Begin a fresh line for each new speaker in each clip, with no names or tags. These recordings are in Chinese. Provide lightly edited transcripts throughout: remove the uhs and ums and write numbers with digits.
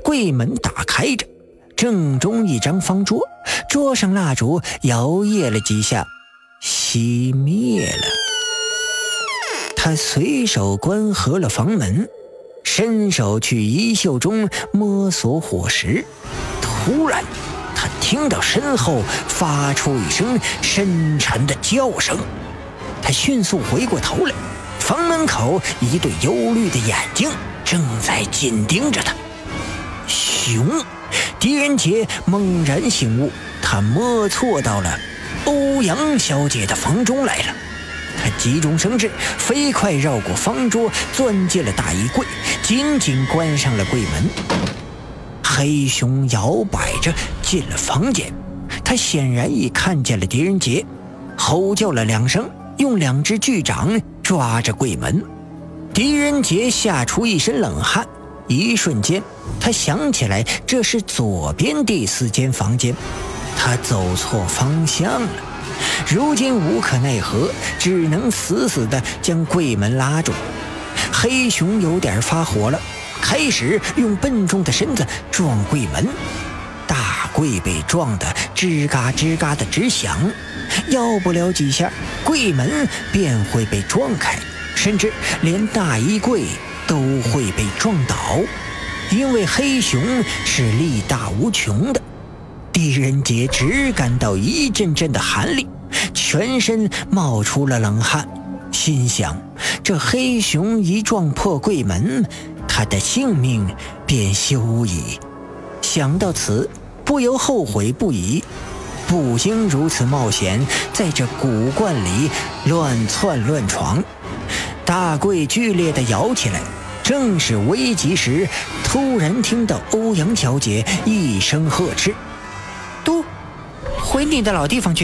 柜门打开着，正中一张方桌，桌上蜡烛摇曳了几下，熄灭了。他随手关合了房门，伸手去衣袖中摸索火石。突然他听到身后发出一声深沉的叫声，他迅速回过头来，房门口一对忧虑的眼睛正在紧盯着他。熊！狄仁杰猛然醒悟，他摸错到了欧阳小姐的房中来了。他急中生智，飞快绕过方桌，钻进了大衣柜，紧紧关上了柜门。黑熊摇摆着进了房间，他显然已看见了狄仁杰，吼叫了2声，用2只巨掌抓着柜门。狄仁杰吓出一身冷汗，一瞬间他想起来这是左边第4间房间，他走错方向了。如今无可奈何，只能死死地将柜门拉住。黑熊有点发火了，开始用笨重的身子撞柜门。大柜被撞得吱嘎吱嘎的直响，要不了几下，柜门便会被撞开，甚至连大衣柜都会被撞倒。因为黑熊是力大无穷的，狄仁杰只感到一阵阵的寒力，全身冒出了冷汗，心想这黑熊一撞破柜门，他的性命便休矣。想到此，不由后悔不已，不应如此冒险在这古观里乱窜乱闯。大柜剧烈地摇起来，正是危急时，突然听到欧阳小姐一声呵斥：“都回你的老地方去！”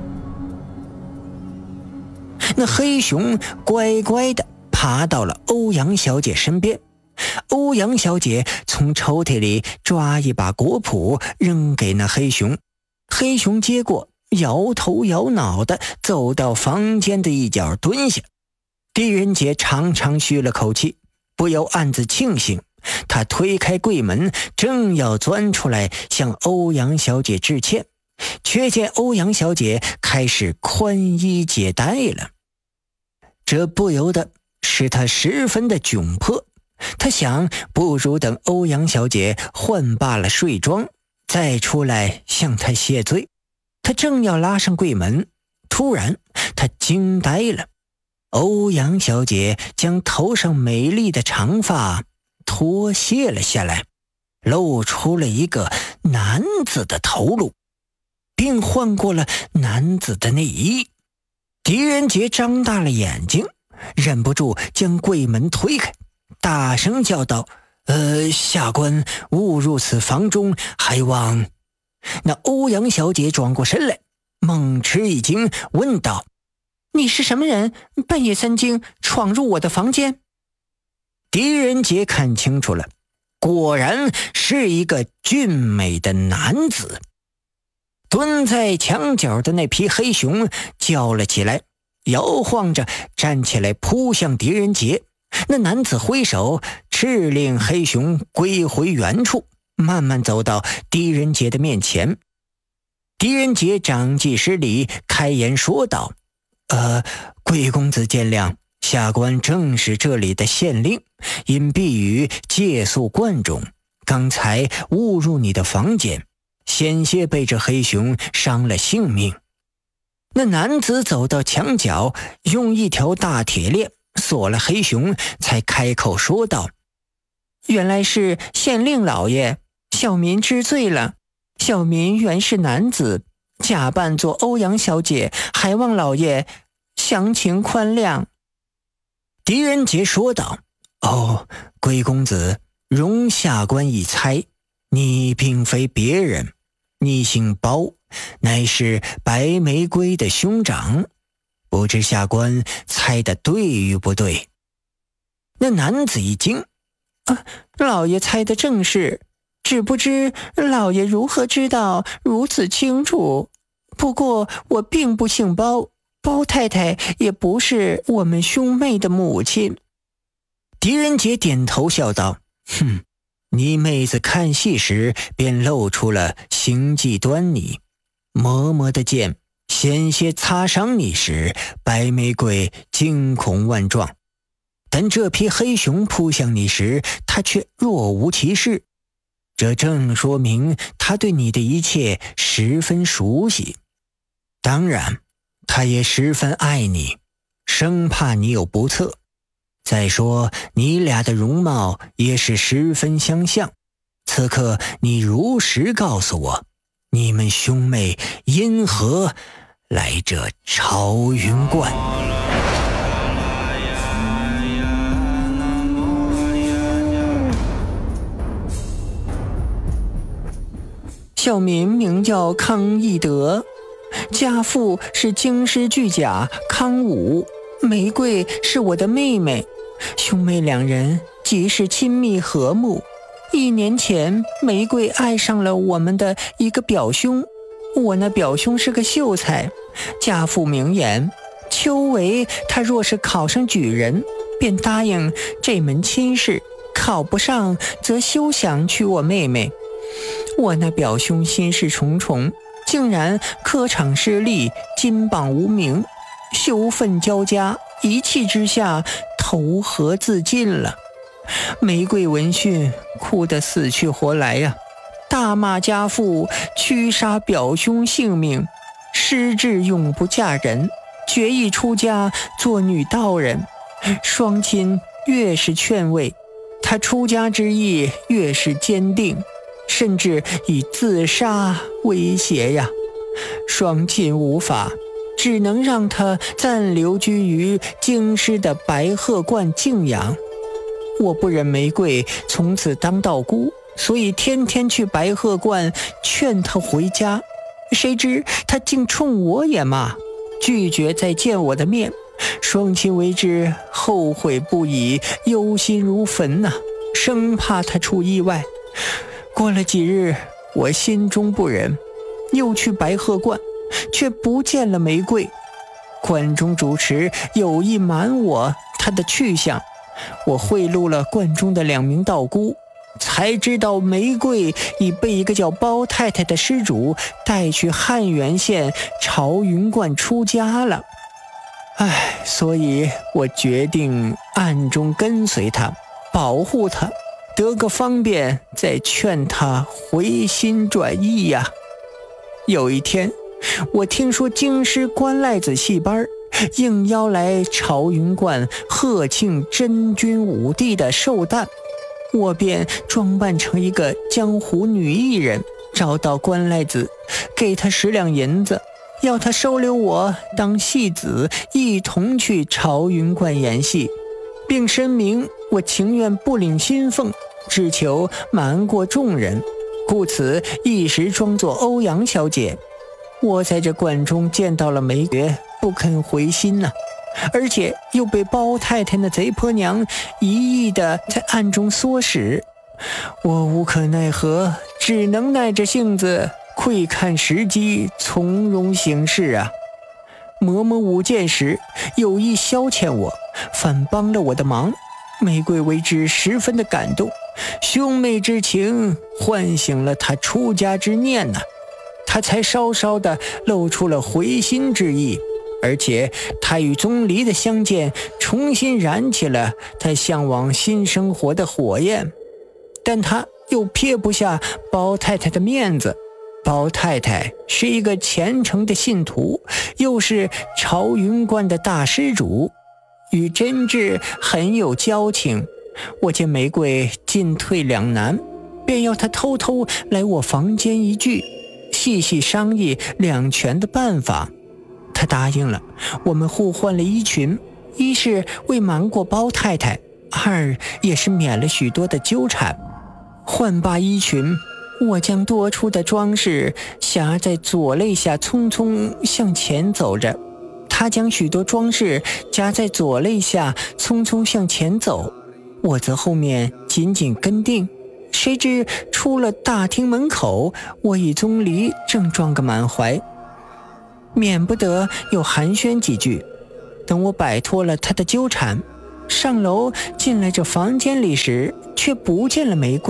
那黑熊乖乖地爬到了欧阳小姐身边。欧阳小姐从抽屉里抓一把果脯扔给那黑熊，黑熊接过，摇头摇脑地走到房间的一角蹲下。狄仁杰长长吁了口气，不由暗自庆幸。他推开柜门，正要钻出来向欧阳小姐致歉，却见欧阳小姐开始宽衣解带了。这不由得使他十分的窘迫。他想，不如等欧阳小姐换罢了睡装，再出来向她谢罪。他正要拉上柜门，突然他惊呆了。欧阳小姐将头上美丽的长发脱卸了下来，露出了一个男子的头颅，并换过了男子的内衣。狄仁杰张大了眼睛，忍不住将柜门推开，大声叫道：“下官误入此房中，还望……”那欧阳小姐转过身来，猛吃一惊，问道：“你是什么人？半夜3更闯入我的房间？”狄仁杰看清楚了，果然是一个俊美的男子。蹲在墙角的那匹黑熊叫了起来，摇晃着站起来扑向狄仁杰。那男子挥手斥令黑熊归回原处，慢慢走到狄仁杰的面前。狄仁杰长记失礼，开言说道：“贵公子见谅，下官正是这里的县令，因避雨借宿观中，刚才误入你的房间，险些被这黑熊伤了性命。”那男子走到墙角，用一条大铁链锁了黑熊，才开口说道：“原来是县令老爷，小民知罪了。小民原是男子，假扮作欧阳小姐，还望老爷详情宽谅。”狄仁杰说道：“贵公子，容下官一猜，你并非别人，你姓包，乃是白玫瑰的兄长，不知下官猜得对与不对？”那男子一惊：“老爷猜得正是，只不知老爷如何知道如此清楚？不过我并不姓包，包太太也不是我们兄妹的母亲。”狄仁杰点头笑道：“ 你妹子看戏时便露出了行迹端倪。嬷嬷的剑险些擦伤你时，白玫瑰惊恐万状，但这匹黑熊扑向你时，它却若无其事。这正说明它对你的一切十分熟悉。当然，它也十分爱你，生怕你有不测。再说，你俩的容貌也是十分相像。此刻你如实告诉我，你们兄妹因何来这朝云观？
小民名叫康义德，家父是京师巨甲康武，玫瑰是我的妹妹，兄妹两人极是亲密和睦。1年前，玫瑰爱上了我们的一个表兄，我那表兄是个秀才，家父明言，秋闱他若是考上举人，便答应这门亲事，考不上则休想娶我妹妹。我那表兄心事重重，竟然科场失利，金榜无名，羞愤交加，一气之下投河自尽了。玫瑰闻讯哭得死去活来呀，大骂家父屈杀表兄性命，失志永不嫁人，决意出家做女道人。双亲越是劝慰，他出家之意越是坚定，甚至以自杀威胁呀。双亲无法，只能让他暂留居于京师的白鹤观静养。我不忍玫瑰从此当道姑，所以天天去白鹤观劝他回家。谁知他竟冲我也骂，拒绝再见我的面。双亲为之后悔不已，忧心如焚呐，生怕他出意外。过了几日，我心中不忍，又去白鹤观，却不见了玫瑰。观中主持有意瞒我他的去向，我贿赂了观中的2名道姑，才知道玫瑰已被一个叫包太太的施主带去汉源县朝云观出家了。所以我决定暗中跟随他，保护他，得个方便再劝他回心转意呀。有一天，我听说京师关赖子戏班应邀来朝云观贺庆真君武帝的寿诞，我便装扮成一个江湖女艺人，找到关赖子，给他10两银子，要他收留我当戏子，一同去朝云观演戏，并申明我情愿不领薪俸，只求瞒过众人，故此一时装作欧阳小姐。我在这观中见到了玫瑰，不肯回心呐，而且又被包太太那贼婆娘一意的在暗中唆使，我无可奈何，只能耐着性子窥看时机，从容行事啊。嬷嬷舞剑时有意消遣我，反帮了我的忙，玫瑰为之十分的感动，兄妹之情唤醒了她出家之念呐，她才稍稍的露出了回心之意，而且她与钟离的相见重新燃起了她向往新生活的火焰。但她又撇不下包太太的面子，包太太是一个虔诚的信徒，又是朝云观的大施主，与真挚很有交情。我见玫瑰进退两难，便要她偷偷来我房间一聚，细细商议两全的办法。她答应了，我们互换了衣裙，一是为瞒过包太太，二也是免了许多的纠缠。换罢衣裙，我将多出的装饰夹在左肋下，匆匆向前走着。他将许多装饰夹在左肋下，匆匆向前走，我则后面紧紧跟定。谁知出了大厅门口，我与钟离正撞个满怀，免不得又寒暄几句。等我摆脱了他的纠缠，上楼进来这房间里时，却不见了玫瑰。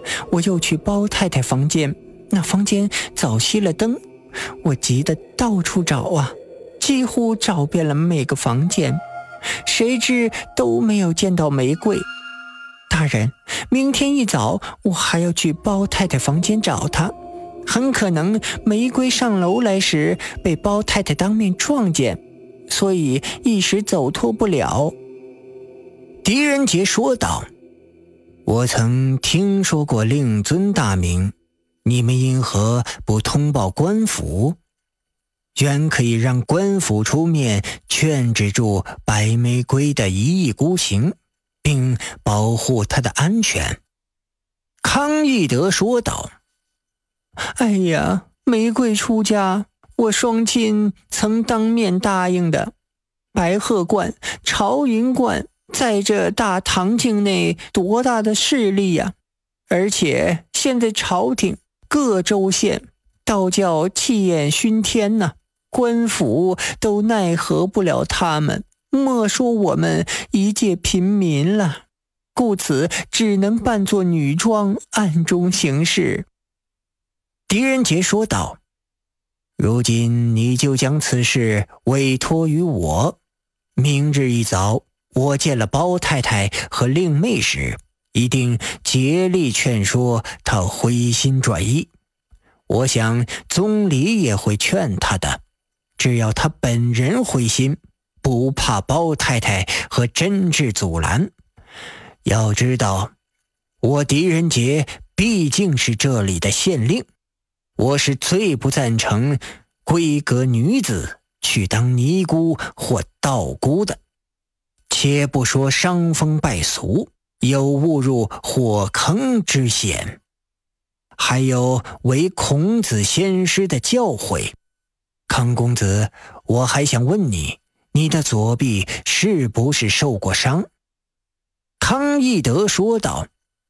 我又去包太太房间，那房间早熄了灯，我急得到处找啊，几乎找遍了每个房间，谁知都没有见到玫瑰。大人，明天一早我还要去包太太房间找她，很可能玫瑰上楼来时被包太太当面撞见，所以一时走脱不了。
狄仁杰说道：我曾听说过令尊大名，你们因何不通报官府？原可以让官府出面劝止住白玫瑰的一意孤行，并保护她的安全。康义德说道：
哎呀，玫瑰出家，我双亲曾当面答应的。白鹤观、朝云观在这大唐境内多大的势力呀！而且现在朝廷各州县道教气焰熏天呐，官府都奈何不了他们，莫说我们一介平民了，故此只能扮作女装，暗中行事。
狄仁杰说道：如今你就将此事委托于我，明日一早我见了包太太和令妹时，一定竭力劝说她回心转意。我想宗理也会劝她的，只要她本人回心，不怕包太太和甄氏阻拦。要知道，我狄仁杰毕竟是这里的县令，我是最不赞成闺阁女子去当尼姑或道姑的。且不说伤风败俗，有误入火坑之嫌，还有违孔子先师的教诲。康公子，我还想问你，你的左臂是不是受过伤？康义德说道：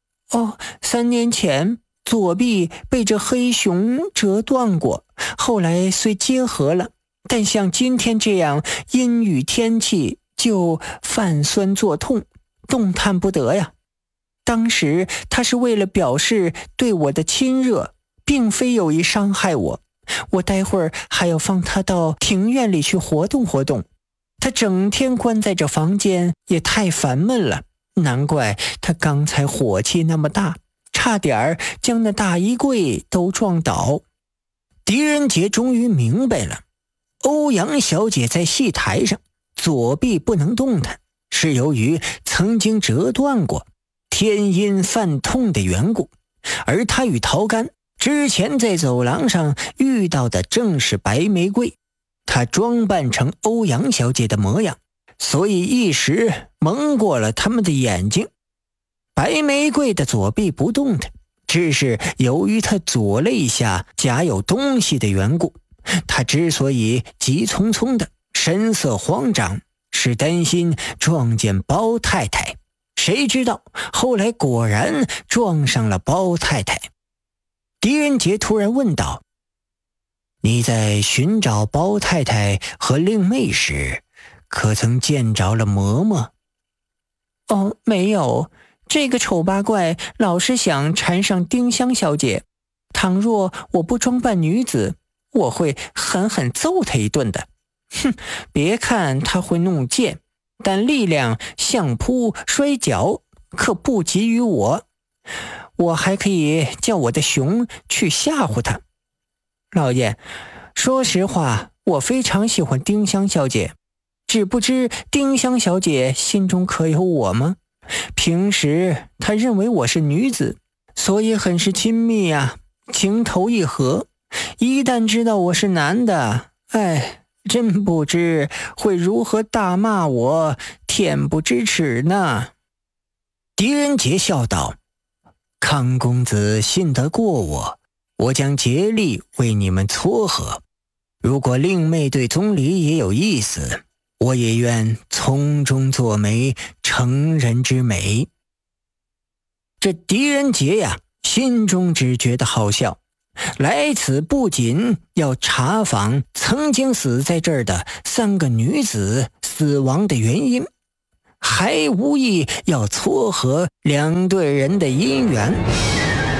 3年前左臂被这黑熊折断过，后来虽结合了，但像今天这样阴雨天气就泛酸作痛，动弹不得呀。当时他是为了表示对我的亲热，并非有意伤害我。我待会儿还要放他到庭院里去活动活动，他整天关在这房间也太烦闷了，难怪他刚才火气那么大，差点将那大衣柜都撞倒。
狄仁杰终于明白了，欧阳小姐在戏台上左臂不能动弹，是由于曾经折断过，天阴犯痛的缘故。而他与陶干之前在走廊上遇到的正是白玫瑰，她装扮成欧阳小姐的模样，所以一时蒙过了他们的眼睛。白玫瑰的左臂不动弹，只是由于她左肋下夹有东西的缘故。她之所以急匆匆的神色慌张，是担心撞见包太太，谁知道后来果然撞上了包太太。狄仁杰突然问道：你在寻找包太太和令妹时，可曾见着了嬷嬷？
没有，这个丑八怪老是想缠上丁香小姐，倘若我不装扮女子，我会狠狠揍他一顿的。哼，别看他会弄剑，但力量相扑摔跤可不及于我。我还可以叫我的熊去吓唬他。老爷，说实话，我非常喜欢丁香小姐，只不知丁香小姐心中可有我吗？平时她认为我是女子，所以很是亲密啊，情投意合。一旦知道我是男的，真不知会如何大骂我，恬不知耻呢。
狄仁杰笑道：康公子信得过我，我将竭力为你们撮合。如果令妹对宗理也有意思，我也愿从中作媒，成人之美。这狄仁杰呀，心中只觉得好笑，来此不仅要查访曾经死在这儿的3个女子死亡的原因，还无意要撮合2对人的姻缘。